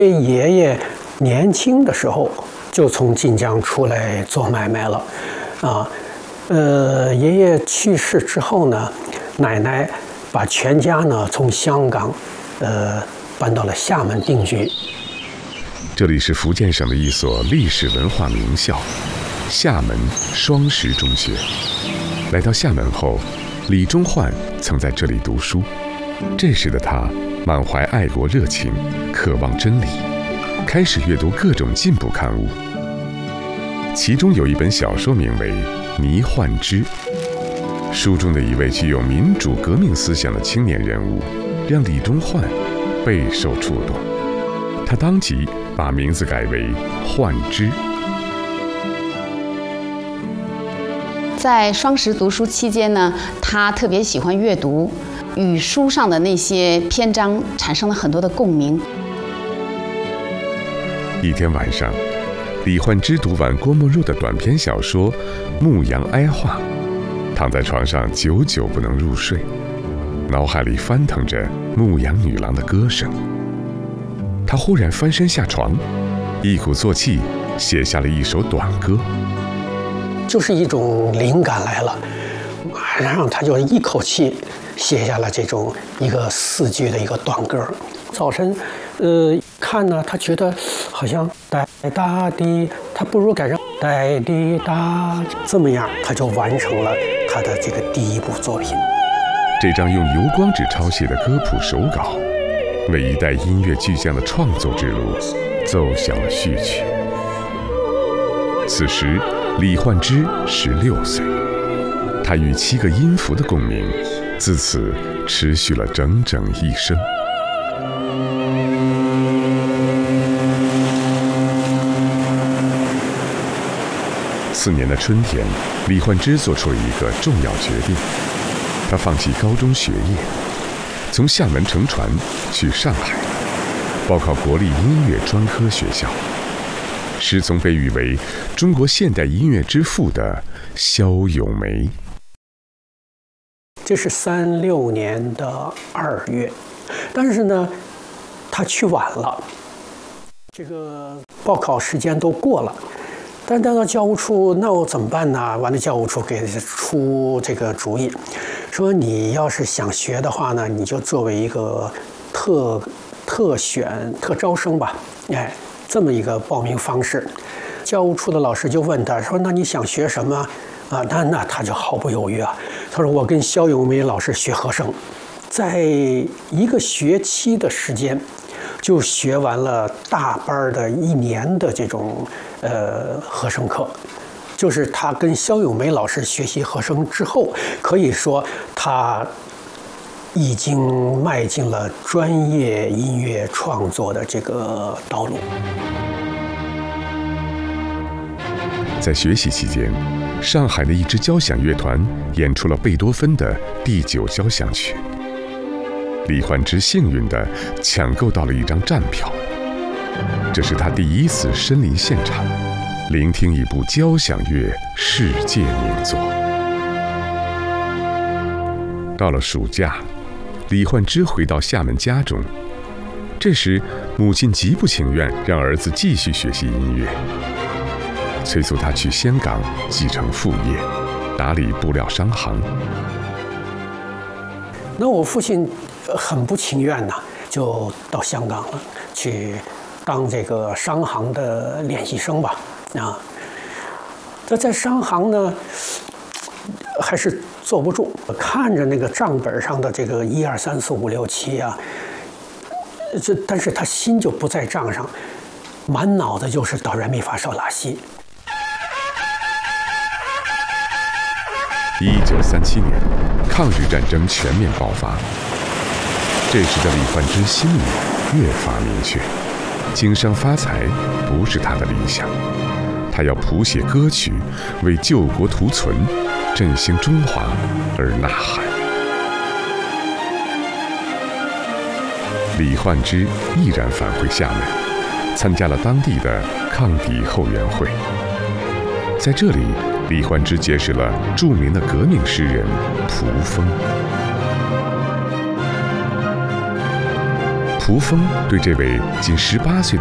爷爷年轻的时候就从晋江出来做买卖了，爷爷去世之后呢，奶奶把全家呢从香港，搬到了厦门定居。 这里是福建省的一所历史文化名校——厦门双实中学。来到厦门后，李宗焕曾在这里读书。这时的他满怀爱国热情，渴望真理，开始阅读各种进步刊物。其中有一本小说名为《倪焕之》，书中的一位具有民主革命思想的青年人物，让李宗焕备受触动。他当即把名字改为焕之。 在双实读书期间呢，他特别喜欢阅读，与书上的那些篇章产生了很多的共鸣。 一天晚上，李焕之读完郭沫若的短篇小说《牧羊哀话》，躺在床上久久不能入睡，脑海里翻腾着牧羊女郎的歌声。他忽然翻身下床，一鼓作气写下了一首短歌。 就是一种灵感来了，马上他就一口气写下了这种一个4句的一个短歌。早晨，看呢，他觉得好像哒哒滴，他不如改成哒滴哒，这么样他就完成了他的这个第一部作品。 这张用油光纸抄写的歌谱手稿，为一代音乐巨匠的创作之路奏响了序曲。此时李焕之16岁，他与7个音符的共鸣，自此持续了整整一生。4年的春天，李焕之做出了一个重要决定，他放弃高中学业，从厦门乘船去上海，报考国立音乐专科学校，师从被誉为中国现代音乐之父的萧咏梅。 这是36年的2月，但是呢，他去晚了，这个报考时间都过了。但到教务处，那我怎么办呢？完了，教务处给出这个主意，说你要是想学的话呢，你就作为一个特选特招生吧，这么一个报名方式。教务处的老师就问他说：“那你想学什么？”那他就毫不犹豫啊，他说：“我跟萧咏梅老师学和声，在1个学期的时间，就学完了大班的1年的这种和声课。就是他跟萧咏梅老师学习和声之后，可以说他已经迈进了专业音乐创作的这个道路。” 在学习期间，上海的一支交响乐团演出了贝多芬的第9交响曲。李焕之幸运地抢购到了一张站票，这是他第1次身临现场，聆听一部交响乐世界名作。到了暑假，李焕之回到厦门家中，这时母亲极不情愿让儿子继续学习音乐，催促他去香港继承父业，打理布料商行。 那我父亲很不情愿呐，就到香港了，去当这个商行的练习生吧。这在商行呢，还是坐不住，看着那个账本上的这个1、2、3、4、5、6、7啊，但是他心就不在账上，满脑子就是哆来咪发嗦拉西。 1937年，抗日战争全面爆发。这时的李焕之心里越发明确，经商发财不是他的理想，他要谱写歌曲，为救国图存、振兴中华而呐喊。李焕之毅然返回厦门，参加了当地的抗敌后援会。在这里，李焕之结识了著名的革命诗人蒲风。蒲蒲峰对这位仅18岁